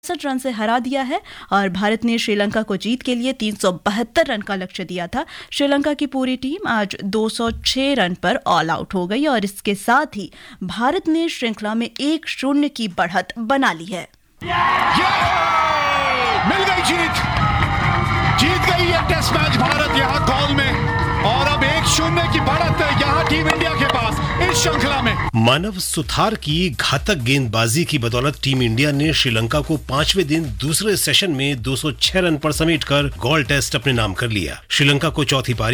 Run से हरा दिया है और भारत ने श्रीलंका को जीत के लिए 372 रन का लक्ष्य दिया था। श्रीलंका की पूरी टीम आज 206 रन पर ऑल आउट हो गई और इसके साथ ही भारत ने श्रृंखला में 1-0 की बढ़त बना ली है। मिल गई जीत गई है टेस्ट मैच भारत यहाँ कॉल में और अब 1-0 की बढ़त है यहाँ टीम इंडिया के पास इस श्रृंखला में। मानव सुथार की घातक गेंदबाजी की बदौलत टीम इंडिया ने श्रीलंका को 5वें दिन दूसरे सेशन में 206 रन पर समेटकर गोल्ड टेस्ट अपने नाम कर लिया। श्रीलंका को चौथी पारी